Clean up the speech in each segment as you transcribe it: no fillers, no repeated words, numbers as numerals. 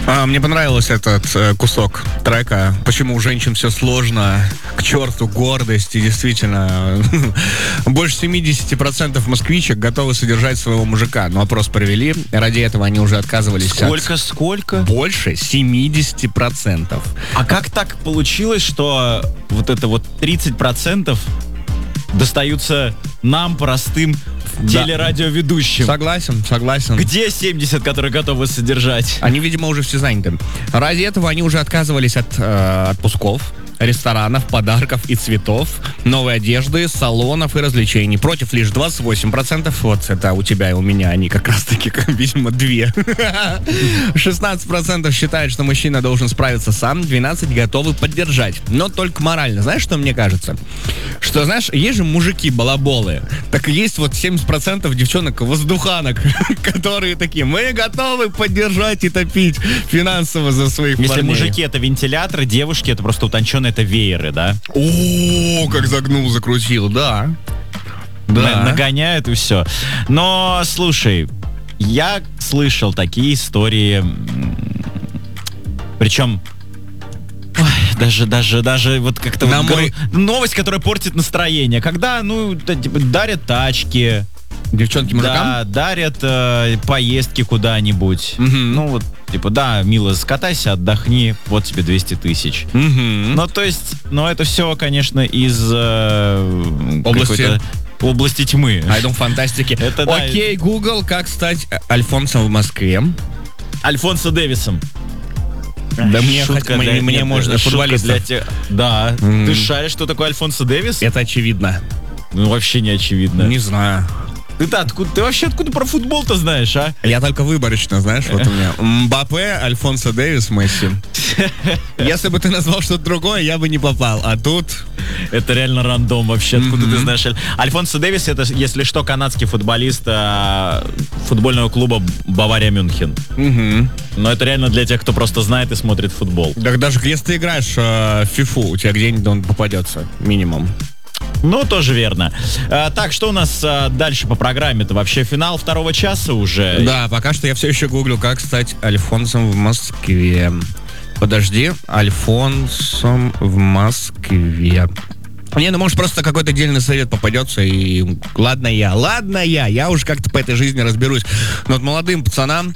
Мне понравился этот кусок трека. Почему у женщин все сложно, к черту гордость. И действительно, больше 70% москвичек готовы содержать своего мужика. Но опрос провели, ради этого они уже отказывались. Сколько? Больше 70%. А как так получилось, что вот это вот 30% достаются нам, простым телерадиоведущим? Согласен. Где 70, которые готовы содержать? Они, видимо, уже все заняты. Ради этого они уже отказывались от отпусков, ресторанов, подарков и цветов, новой одежды, салонов и развлечений. Против лишь 28%. Вот это у тебя и у меня. Они как раз-таки, видимо, две. 16% считают, что мужчина должен справиться сам. 12% готовы поддержать. Но только морально. Знаешь, что мне кажется? Что, знаешь, есть же мужики-балаболы. Так и есть вот 70% девчонок-воздуханок, которые такие: мы готовы поддержать и топить финансово за своих парней. Если мужики — это вентиляторы, девушки — это просто утонченные, это вееры, да? О, как загнул, закрутил, да. Нагоняют и все. Но, слушай, я слышал такие истории, причем даже вот как-то новость, которая портит настроение. Когда, дарят тачки. Девчонки мужикам? Да, дарят поездки куда-нибудь. Мила, скатайся, отдохни, вот тебе 200 тысяч. То есть, это все, конечно, из области тьмы. Фантастики. Окей, Google, как стать Альфонсом в Москве? Альфонсо Дэвисом. Да мне можно футболистов. Да. Ты шаришь, что такое Альфонсо Дэвис? Это очевидно. Вообще не очевидно. Не знаю. Ты вообще откуда про футбол-то знаешь, а? Я только выборочно, знаешь, вот у меня Мбаппе, Альфонсо Дэвис, Месси. Если бы ты назвал что-то другое, я бы не попал. А тут... Это реально рандом вообще, откуда ты знаешь. Альфонсо Дэвис — это, если что, канадский футболист футбольного клуба Бавария Мюнхен. Но это реально для тех, кто просто знает и смотрит футбол. Так даже если ты играешь в фифу, у тебя где-нибудь он попадется, минимум. Тоже верно. Так, что у нас дальше по программе-то? Вообще финал 2 часа уже? Да, пока что я все еще гуглю, как стать Альфонсом в Москве. Подожди, Альфонсом в Москве. Может, просто какой-то отдельный совет попадется, и ладно я уже как-то по этой жизни разберусь. Но вот молодым пацанам,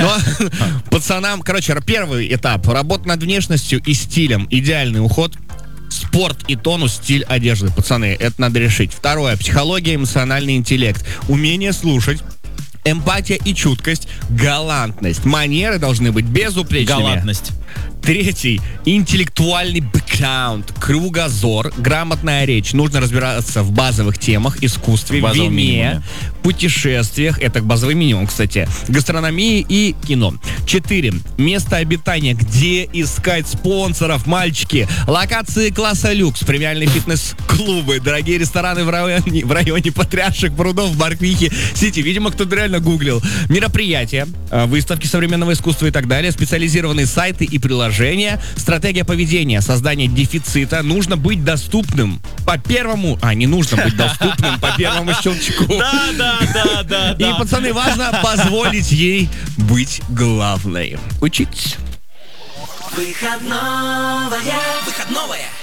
первый этап — работа над внешностью и стилем, идеальный уход, спорт и тонус, стиль одежды. Пацаны, это надо решить. Второе — психология, эмоциональный интеллект, умение слушать, эмпатия и чуткость, галантность. Манеры должны быть безупречными. Галантность. Третий — интеллектуальный бэкграунд, кругозор, грамотная речь. Нужно разбираться в базовых темах, искусстве, вине, путешествиях, это базовый минимум, кстати, гастрономии и кино. 4. Место обитания. Где искать спонсоров, мальчики? Локации класса люкс, премиальные фитнес-клубы, дорогие рестораны в районе Потрясших прудов, Барквихи, Сити. Видимо, кто-то реально гуглил. Мероприятия, выставки современного искусства и так далее, специализированные сайты и приложения. Стратегия поведения, создание дефицита. Нужно быть доступным по первому... не нужно быть доступным по первому щелчку. Да. И, пацаны, важно позволить ей быть главной. Учитесь. Выходное.